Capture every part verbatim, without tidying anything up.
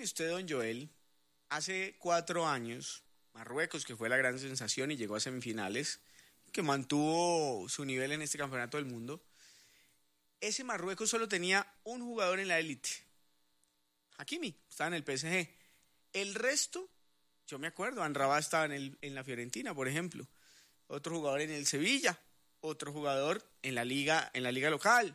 usted, don Joel, hace cuatro años, Marruecos, que fue la gran sensación y llegó a semifinales, que mantuvo su nivel en este campeonato del mundo, ese Marruecos solo tenía un jugador en la élite. Hakimi, estaba en el P S G. El resto, yo me acuerdo, Amrabat estaba en, el, en la Fiorentina, por ejemplo. Otro jugador en el Sevilla, otro jugador en la liga, en la liga local.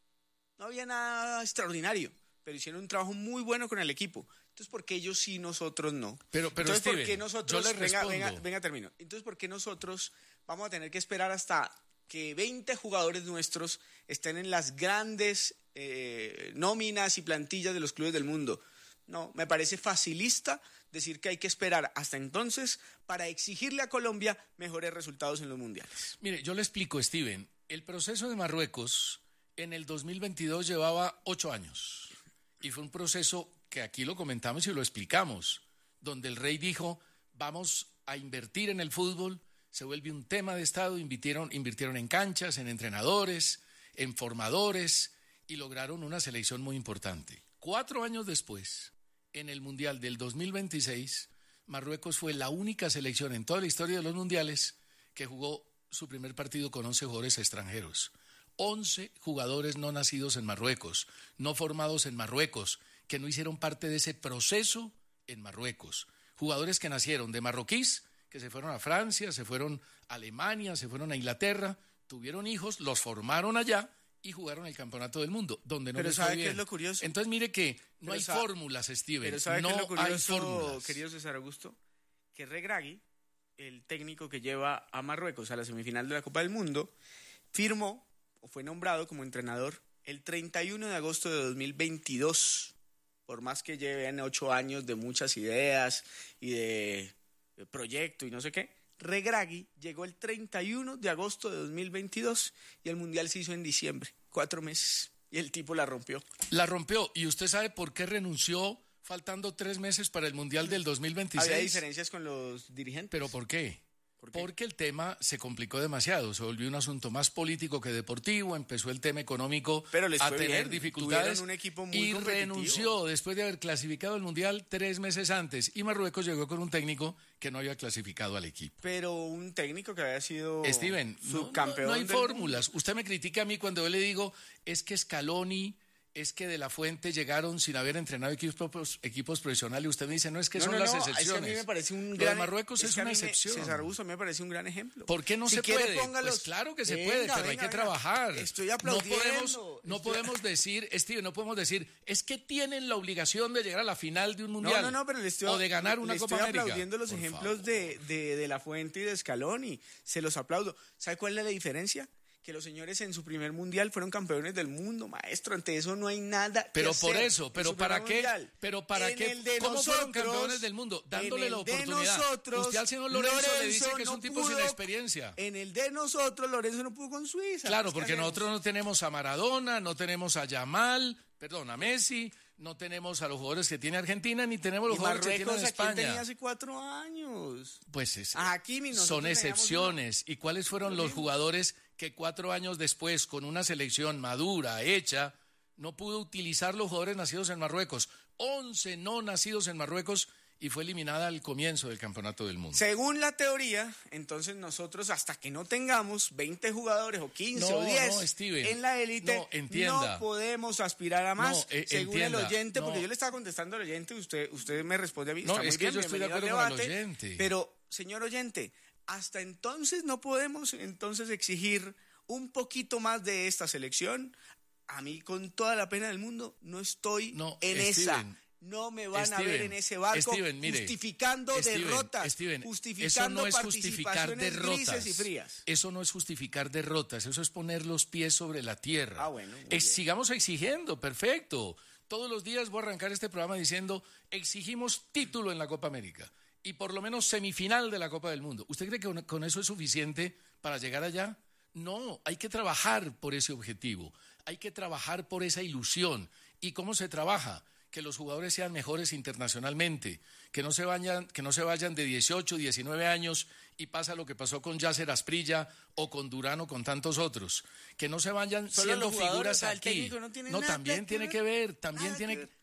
No había nada extraordinario, pero hicieron un trabajo muy bueno con el equipo. Entonces, ¿por qué ellos sí, nosotros no? Pero, pero Entonces, Steven, ¿por qué nosotros, yo le venga, respondo. venga, venga, termino. Entonces, ¿por qué nosotros vamos a tener que esperar hasta que veinte jugadores nuestros estén en las grandes eh, nóminas y plantillas de los clubes del mundo? No, me parece facilista decir que hay que esperar hasta entonces para exigirle a Colombia mejores resultados en los mundiales. Mire, yo le explico, Steven. El proceso de Marruecos en el dos mil veintidós llevaba ocho años. Y fue un proceso que aquí lo comentamos y lo explicamos, donde el rey dijo, vamos a invertir en el fútbol, se vuelve un tema de Estado, invirtieron, invirtieron en canchas, en entrenadores, en formadores, y lograron una selección muy importante. Cuatro años después, en el Mundial del dos mil veintiséis, Marruecos fue la única selección en toda la historia de los mundiales que jugó su primer partido con once jugadores extranjeros. once jugadores no nacidos en Marruecos, no formados en Marruecos, que no hicieron parte de ese proceso en Marruecos. Jugadores que nacieron de marroquíes, que se fueron a Francia, se fueron a Alemania, se fueron a Inglaterra, tuvieron hijos, los formaron allá y jugaron el campeonato del mundo, donde no Pero les fue ¿sabe bien. qué es lo curioso? Entonces mire que no Pero hay sabe, fórmulas, Steven, Pero ¿sabe no qué es lo curioso, hay fórmulas. querido César Augusto? Que Regragui, el técnico que lleva a Marruecos a la semifinal de la Copa del Mundo, firmó o fue nombrado como entrenador el treinta y uno de agosto de dos mil veintidós. Por más que lleven ocho años de muchas ideas y de, de proyecto y no sé qué, Regragui llegó el treinta y uno de agosto de dos mil veintidós y el Mundial se hizo en diciembre, cuatro meses, y el tipo la rompió. La rompió, y usted sabe por qué renunció faltando tres meses para el Mundial del dos mil veintiséis. Había diferencias con los dirigentes. ¿Pero por qué? ¿Por qué? Porque el tema se complicó demasiado, se volvió un asunto más político que deportivo, empezó el tema económico Pero les a fue tener bien, dificultades tuvieron un equipo muy y competitivo. renunció después de haber clasificado el Mundial tres meses antes, y Marruecos llegó con un técnico que no había clasificado al equipo. Pero un técnico que había sido Steven, no, subcampeón. no, no hay del fórmulas. Usted me critica a mí cuando yo le digo, es que Scaloni, es que De La Fuente llegaron sin haber entrenado equipos, equipos profesionales. Usted me dice, no, es que No, son no, las no, excepciones. Es que a mí me parece un Lo gran... de Marruecos es, que a una mí me- excepción. César Augusto, a mí me parece un gran ejemplo. ¿Por qué no Si se quiere, puede? póngalos. Pues claro que se Venga, puede, pero venga, hay que venga. trabajar. Estoy No aplaudiendo. podemos, no Estoy- podemos decir, Steven, no podemos decir, es que tienen la obligación de llegar a la final de un mundial. No, no, no, pero le estoy, o de ganar una le Copa estoy América. aplaudiendo los Por ejemplos favor. de, de, de La Fuente y de Scaloni. Se los aplaudo. ¿Sabe cuál es la diferencia? Que los señores en su primer mundial fueron campeones del mundo, maestro. Ante eso no hay nada que Pero hacer. por eso, En pero su ¿para primer qué? mundial. Pero ¿para En qué? el de ¿Cómo fueron nosotros, campeones del mundo? Dándole en la el de oportunidad. nosotros, Usted al señor Lorenzo, le dice que es no un tipo sin pudo- experiencia. En el de nosotros, Lorenzo no pudo con Suiza. Claro, ¿Qué porque hacemos? nosotros no tenemos a Maradona, no tenemos a Yamal, perdón, a Messi, no tenemos a los jugadores que tiene Argentina, ni tenemos los Y jugadores que tiene Marruecos, ¿a quién tenía España. hace cuatro años? Pues es, A Hakimi, nosotros son teníamos excepciones. ¿Y cuáles fueron los jugadores que cuatro años después, con una selección madura, hecha, no pudo utilizar los jugadores nacidos en Marruecos? Once no nacidos en Marruecos, y fue eliminada al comienzo del Campeonato del Mundo. Según la teoría, entonces nosotros hasta que no tengamos veinte jugadores o quince No, o diez no, Steven, en la élite, no, entienda. no podemos aspirar a más. No, eh, según entienda, el oyente, porque no. yo le estaba contestando al oyente, usted usted me responde a mí. No, está muy es que bien, yo estoy de bienvenido acuerdo al con el debate, oyente. Pero, señor oyente, hasta entonces no podemos entonces exigir un poquito más de esta selección. A mí, con toda la pena del mundo, no estoy No, en Steven, esa. No me van a Steven, ver en ese barco Steven, mire, justificando Steven, derrotas, Steven, justificando eso no es justificar participaciones derrotas. grises y frías. Eso no es justificar derrotas, eso es poner los pies sobre la tierra. Ah, bueno, muy Ex- bien. sigamos exigiendo, perfecto. Todos los días voy a arrancar este programa diciendo, exigimos título en la Copa América y por lo menos semifinal de la Copa del Mundo. ¿Usted cree que con- con eso es suficiente para llegar allá? No, hay que trabajar por ese objetivo, hay que trabajar por esa ilusión. ¿Y cómo se trabaja? Que los jugadores sean mejores internacionalmente, que no se vayan, que no se vayan de dieciocho, diecinueve años y pasa lo que pasó con Yasser Asprilla o con Durán o con tantos otros, que no se vayan Solo siendo los jugadores, figuras o sea, el aquí. técnico no tiene nada también que tiene ver, que ver, también nada tiene que ver.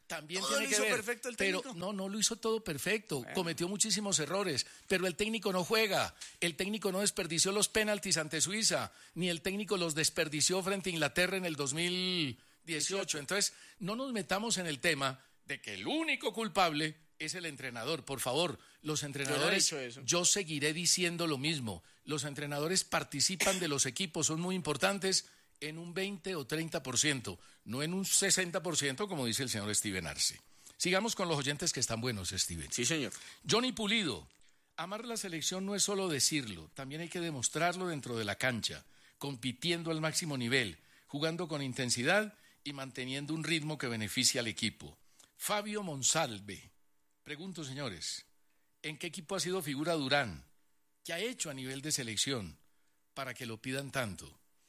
También todo tiene lo que hizo ver, perfecto el pero técnico. no, no lo hizo todo perfecto, Bueno. cometió muchísimos errores, pero el técnico no juega, el técnico no desperdició los penaltis ante Suiza, ni el técnico los desperdició frente a Inglaterra en el dos mil dieciocho. Entonces, no nos metamos en el tema de que el único culpable es el entrenador. Por favor, los entrenadores, Yo no he dicho eso. yo seguiré diciendo lo mismo, los entrenadores participan de los equipos, son muy importantes en un veinte o treinta por ciento, no en un sesenta por ciento como dice el señor Steven Arce. Sigamos con los oyentes que están buenos, Steven. Sí, señor. Johnny Pulido, amar la selección no es solo decirlo, también hay que demostrarlo dentro de la cancha, compitiendo al máximo nivel, jugando con intensidad y manteniendo un ritmo que beneficie al equipo. Fabio Monsalve, pregunto, señores, ¿en qué equipo ha sido figura Durán? ¿Qué ha hecho a nivel de selección para que lo pidan tanto?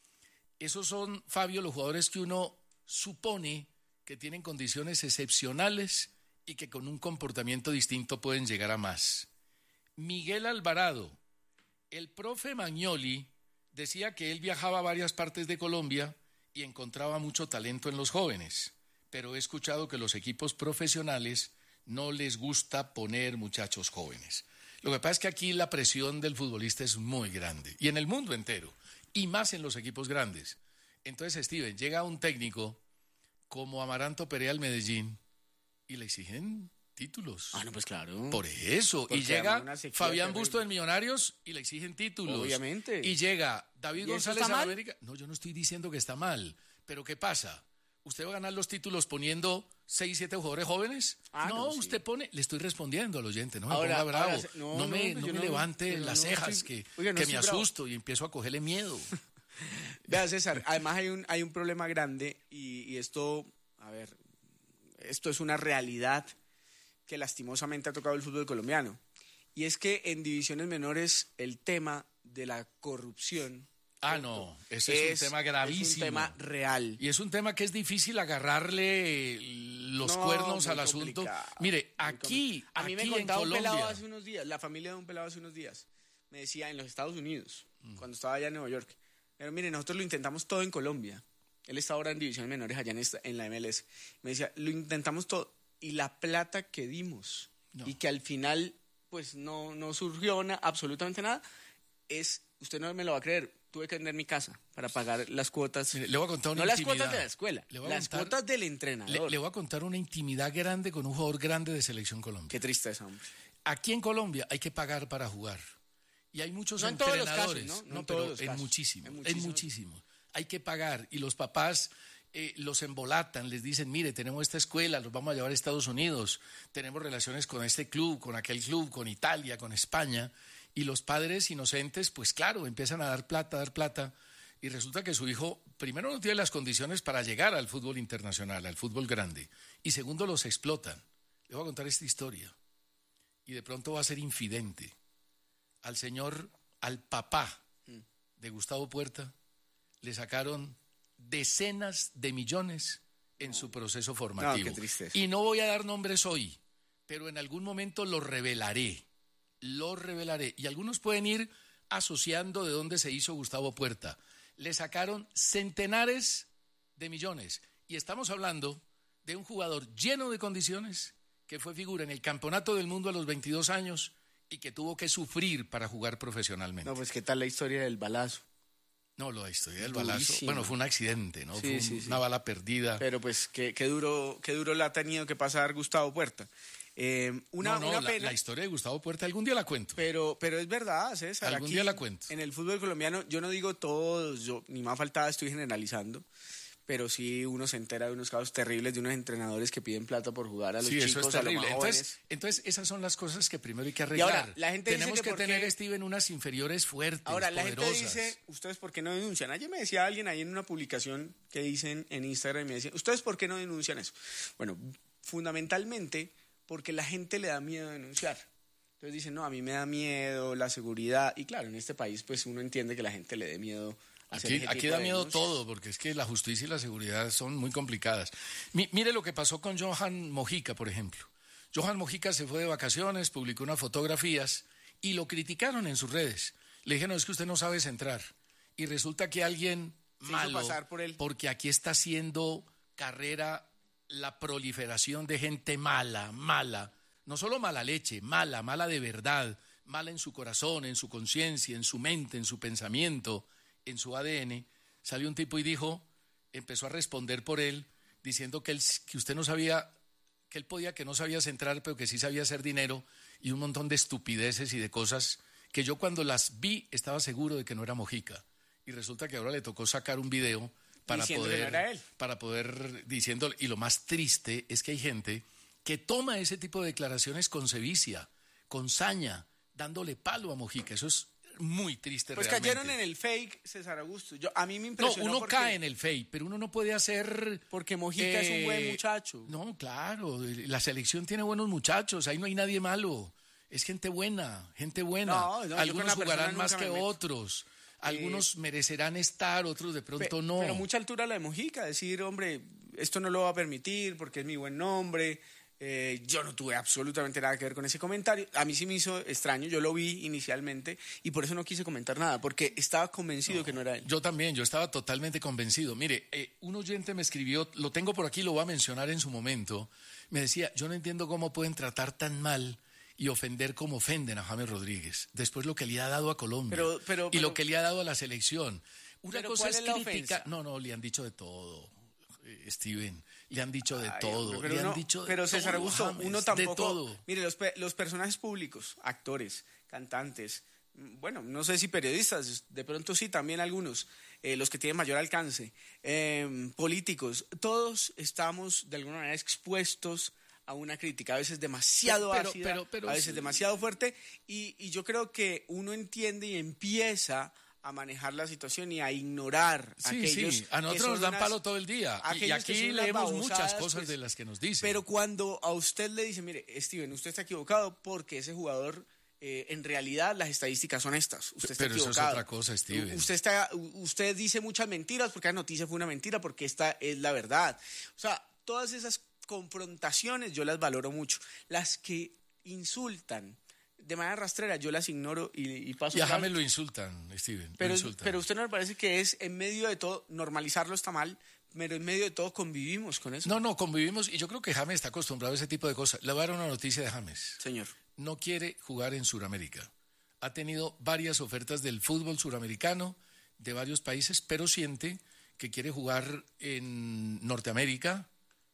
Esos son, Fabio, los jugadores que uno supone que tienen condiciones excepcionales y que con un comportamiento distinto pueden llegar a más. Miguel Alvarado, el profe Magnoli decía que él viajaba a varias partes de Colombia y encontraba mucho talento en los jóvenes, pero he escuchado que los equipos profesionales no les gusta poner muchachos jóvenes. Lo que pasa es que aquí la presión del futbolista es muy grande, y en el mundo entero, y más en los equipos grandes. Entonces, Steven, llega un técnico como Amaranto Perea al Medellín y le exigen títulos. Ah, no, pues claro. Por eso. Porque Y llega además una sequía Fabián terrible. Busto del Millonarios y le exigen títulos. Obviamente. Y llega David ¿Y eso González está a la mal? América. No, yo no estoy diciendo que está mal. Pero ¿qué pasa? ¿Usted va a ganar los títulos poniendo seis, siete jugadores jóvenes? Ah, no, no, sí. usted pone... Le estoy respondiendo al oyente, no me Ahora- ponga bravo. ahora se- no, no, me, no, no yo me no- levante pero las no cejas, estoy- que, oiga, no que me estoy bravo. asusto y empiezo a cogerle miedo. Vea, César, además hay un, hay un problema grande y, y esto, a ver, esto es una realidad que lastimosamente ha tocado el fútbol colombiano. Y es que en divisiones menores el tema de la corrupción Ah, no, ese es, un tema gravísimo. Es un tema real. Y es un tema que es difícil agarrarle los No, cuernos muy al asunto. complicado, Mire, muy aquí, complicado. A mí me aquí en contaba un pelado Colombia, hace unos días, la familia de un pelado hace unos días, me decía en los Estados Unidos, Mm. cuando estaba allá en Nueva York, pero mire, nosotros lo intentamos todo en Colombia. Él está ahora en divisiones menores allá en, esta- en la M L S. Me decía, lo intentamos todo y la plata que dimos No. y que al final pues no, no surgió na- absolutamente nada, es, usted no me lo va a creer, tuve que vender mi casa para pagar las cuotas. mire, le voy a contar una No las intimidad. cuotas de la escuela, Le voy a las contar- cuotas del Le, entrenador. le voy a contar una intimidad grande con un jugador grande de Selección Colombia. Qué tristeza, hombre. Aquí en Colombia hay que pagar para jugar. Y hay muchos No en todos los casos, entrenadores. ¿no? No en pero todos los en casos. muchísimos, En en muchísimos. muchísimos. Hay que pagar. Y los papás eh, los embolatan, les dicen, mire, tenemos esta escuela, los vamos a llevar a Estados Unidos, tenemos relaciones con este club, con aquel club, con Italia, con España. Y los padres inocentes, pues claro, empiezan a dar plata, a dar plata. Y resulta que su hijo, primero, no tiene las condiciones para llegar al fútbol internacional, al fútbol grande. Y segundo, los explotan. Le voy a contar esta historia. Y de pronto va a ser infidente. Al señor, al papá de Gustavo Puerta, le sacaron decenas de millones en su proceso formativo. qué tristeza. Y no voy a dar nombres hoy, pero en algún momento lo revelaré. Lo revelaré. Y algunos pueden ir asociando de dónde se hizo Gustavo Puerta. Le sacaron centenares de millones. Y estamos hablando de un jugador lleno de condiciones que fue figura en el Campeonato del Mundo a los veintidós años y que tuvo que sufrir para jugar profesionalmente. No, pues qué tal la historia del balazo. No, la historia del balazo. Durísimo. Bueno, fue un accidente, ¿no? Sí, fue un- sí, sí. una bala perdida. Pero pues qué, qué duro, qué duro la ha tenido que pasar Gustavo Puerta. Eh, una, no, no, una la, pena. la historia de Gustavo Puerta algún día la cuento. Pero, pero es verdad, César. Algún aquí, día la cuento. En el fútbol colombiano, yo no digo todos, yo ni más faltaba estoy generalizando, pero sí uno se entera de unos casos terribles de unos entrenadores que piden plata por jugar a los Sí, eso chicos, es a los terrible. más Entonces, jóvenes. entonces, esas son las cosas que primero hay que Y arreglar. ahora, la gente dice Tenemos que que, por tener, qué- Steven, unas inferiores fuertes, Ahora, la poderosas. gente dice, ¿ustedes por qué no denuncian? Ayer me decía alguien ahí en una publicación que dicen en Instagram y me decían, ¿ustedes por qué no denuncian eso? Bueno, fundamentalmente porque la gente le da miedo denunciar. Entonces dicen, no, a mí me da miedo la seguridad. Y claro, en este país pues uno entiende que la gente le dé miedo hacer Aquí, ese aquí tipo da de miedo denuncias. todo, porque es que la justicia y la seguridad son muy complicadas. Mi- mire lo que pasó con Johan Mojica, por ejemplo. Johan Mojica se fue de vacaciones, publicó unas fotografías y lo criticaron en sus redes. Le dijeron, es que usted no sabe centrar. Y resulta que alguien Se hizo malo, pasar por él. porque aquí está haciendo carrera la proliferación de gente mala, mala, no solo mala leche, mala, mala de verdad, mala en su corazón, en su conciencia, en su mente, en su pensamiento, en su A D N, salió un tipo y dijo, empezó a responder por él, diciendo que, él, que usted no sabía, que él podía, que no sabía centrar, pero que sí sabía hacer dinero, y un montón de estupideces y de cosas que yo cuando las vi estaba seguro de que no era Mojica. Y resulta que ahora le tocó sacar un video para Diciendo poder, que no era él. para poder diciéndole, y lo más triste es que hay gente que toma ese tipo de declaraciones con sevicia, con saña, dándole palo a Mojica. Eso es muy triste Pues realmente. cayeron en el fake, César Augusto. Yo, a mí me No, impresionó uno porque, cae en el fake, pero uno no puede hacer... porque Mojica es un buen eh, muchacho. No, claro, la selección tiene buenos muchachos, ahí no hay nadie malo. Es gente buena, gente buena. No, no, yo con Algunos la persona jugarán más nunca que me meto. otros. Algunos merecerán estar, otros de pronto Pe- no. Pero mucha altura la de Mojica, decir, hombre, esto no lo va a permitir porque es mi buen nombre. Eh, yo no tuve absolutamente nada que ver con ese comentario. A mí sí me hizo extraño, yo lo vi inicialmente y por eso no quise comentar nada, porque estaba convencido No, que no era él. Yo también, yo estaba totalmente convencido. Mire, eh, un oyente me escribió, lo tengo por aquí, lo voy a mencionar en su momento. Me decía, yo no entiendo cómo pueden tratar tan mal y ofender como ofenden a James Rodríguez. Después lo que le ha dado a Colombia Pero- pero- y pero- lo que le ha dado a la selección. Una Pero cosa ¿cuál es es la crítica. ofensa? No, no, le han dicho de todo, eh, Steven. Le han dicho de Ay, todo. hombre, pero le han uno- dicho de pero César todo, Augusto, James, uno de tampoco. todo. Mire, los, pe- los personajes públicos, actores, cantantes, mm, bueno, no sé si periodistas, de pronto sí, también algunos, eh, los que tienen mayor alcance, eh, políticos, todos estamos de alguna manera expuestos a una crítica, a veces demasiado Pero- ácida, pero- pero a veces sí. demasiado fuerte, y, y yo creo que uno entiende y empieza a manejar la situación y a ignorar Sí, aquellos sí, a que nosotros son nos dan unas- palo todo el día. Y- Y aquellos que aquí son unas leemos muchas babosadas, cosas pues, de las que nos dicen. pero cuando a usted le dice, mire, Steven, usted está equivocado porque ese jugador, eh, en realidad las estadísticas son estas. Usted está Pero eso es equivocado. otra cosa, Steven. U- Usted, está, u- usted dice muchas mentiras porque la noticia fue una mentira, porque esta es la verdad. O sea, todas esas confrontaciones yo las valoro mucho. Las que insultan de manera rastrera, yo las ignoro y, y paso. Y a por James alto. lo insultan, Steven. lo Pero, insultan. pero usted no me parece que es en medio de todo, normalizarlo está mal, pero en medio de todo convivimos con eso. No, no, convivimos y yo creo que James está acostumbrado a ese tipo de cosas. Le voy a dar una noticia de James. Señor. No quiere jugar en Sudamérica. Ha tenido varias ofertas del fútbol suramericano de varios países, pero siente que quiere jugar en Norteamérica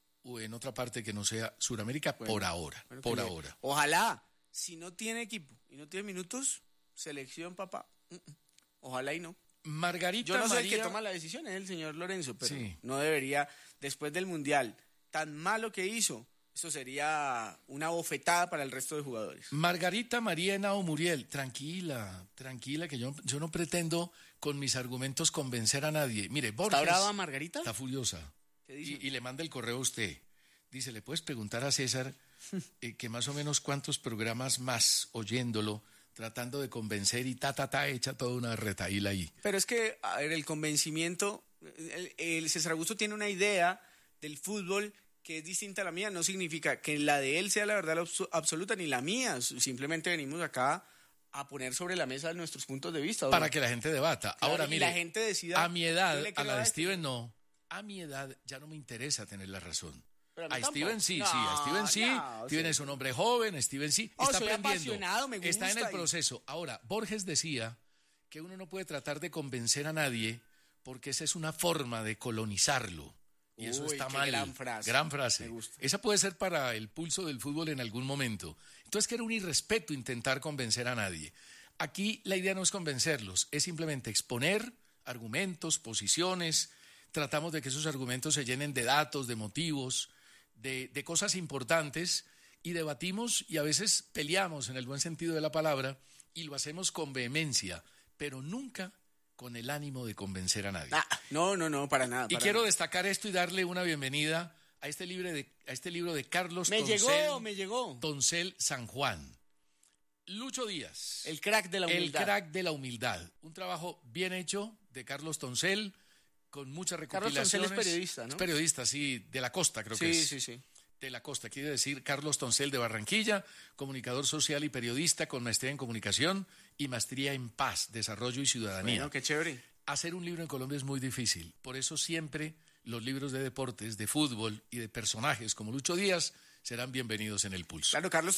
o en otra parte que no sea Sudamérica Bueno, por ahora, Bueno, por que- ahora. Ojalá, si no tiene equipo y no tiene minutos, selección, papá. Mm, mm. Ojalá y no. Margarita Yo no soy el María... que toma la decisión, es el señor Lorenzo, pero Sí. no debería, después del Mundial, tan malo que hizo, eso sería una bofetada para el resto de jugadores. Margarita María Henao Muriel, tranquila, tranquila, que yo, yo no pretendo con mis argumentos convencer a nadie. Mire, Borges ¿Está brava Margarita? está furiosa. ¿Qué dice? Y, y le manda el correo a usted. Dice, ¿le puedes preguntar a César eh, que más o menos cuántos programas más oyéndolo, tratando de convencer y ta, ta, ta, echa toda una retaíla ahí? Pero es que, a ver, el convencimiento, el, el César Augusto tiene una idea del fútbol que es distinta a la mía, no significa que la de él sea la verdad absu- absoluta ni la mía, simplemente venimos acá a poner sobre la mesa nuestros puntos de vista. Para ¿no? que la gente debata. Claro, Ahora, y mire, la gente decida. a mi edad, Yo le a creo la de a este. Steven no, a mi edad ya no me interesa tener la razón. Pero a mí A tampoco. Steven sí, No, sí, a Steven sí. no, Steven sí. es un hombre joven, Steven sí. Oh, Está soy aprendiendo. apasionado, me Está en el gusta y- proceso. Ahora, Borges decía que uno no puede tratar de convencer a nadie porque esa es una forma de colonizarlo. Y eso Uy, está qué mal. gran frase. Gran frase. Me gusta. Esa puede ser para el pulso del fútbol en algún momento. Entonces, que era un irrespeto intentar convencer a nadie. Aquí la idea no es convencerlos, es simplemente exponer argumentos, posiciones. Tratamos de que esos argumentos se llenen de datos, de motivos, de, de cosas importantes y debatimos y a veces peleamos en el buen sentido de la palabra y lo hacemos con vehemencia, pero nunca con el ánimo de convencer a nadie. Ah, no, no, no, para nada. Y para quiero nada. destacar esto y darle una bienvenida a este libro de, a este libro de Carlos Me Toncel, llegó, me llegó. Toncel San Juan. Lucho Díaz, El crack de la el humildad. crack de la humildad. Un trabajo bien hecho de Carlos Toncel, con muchas Carlos recopilaciones. Toncel es periodista, ¿no? Es periodista, sí, de la costa creo que Sí, es. sí, sí. De la costa, quiere decir Carlos Toncel de Barranquilla, comunicador social y periodista con maestría en comunicación y maestría en paz, desarrollo y ciudadanía. Bueno, qué chévere. Hacer un libro en Colombia es muy difícil, por eso siempre los libros de deportes, de fútbol y de personajes como Lucho Díaz serán bienvenidos en El Pulso. Claro, Carlos.